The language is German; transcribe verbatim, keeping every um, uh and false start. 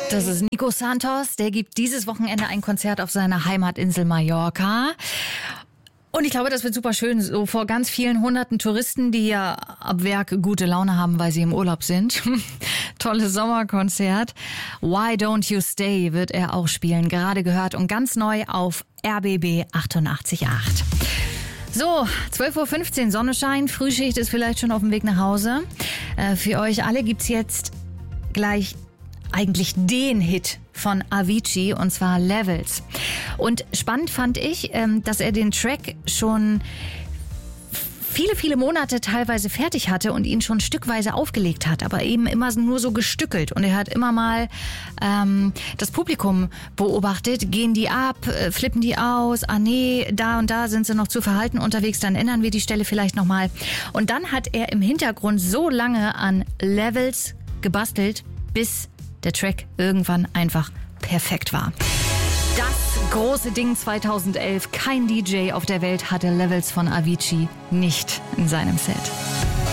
Das ist Nico Santos, der gibt dieses Wochenende ein Konzert auf seiner Heimatinsel Mallorca. Und ich glaube, das wird super schön, so vor ganz vielen hunderten Touristen, die ja ab Werk gute Laune haben, weil sie im Urlaub sind. Tolles Sommerkonzert. Why Don't You Stay wird er auch spielen, gerade gehört und ganz neu auf R B B achtundachtzig Komma acht. So, zwölf Uhr fünfzehn, Sonnenschein, Frühschicht ist vielleicht schon auf dem Weg nach Hause. Äh, für euch alle gibt's jetzt gleich eigentlich den Hit von Avicii, und zwar Levels. Und spannend fand ich, dass er den Track schon viele, viele Monate teilweise fertig hatte und ihn schon stückweise aufgelegt hat, aber eben immer nur so gestückelt. Und er hat immer mal ähm, das Publikum beobachtet. Gehen die ab, äh, flippen die aus? Ah nee, da und da sind sie noch zu verhalten unterwegs, dann ändern wir die Stelle vielleicht nochmal. Und dann hat er im Hintergrund so lange an Levels gebastelt, bis der Track irgendwann einfach perfekt war. Das große Ding zweitausendelf. Kein D J auf der Welt hatte Levels von Avicii nicht in seinem Set.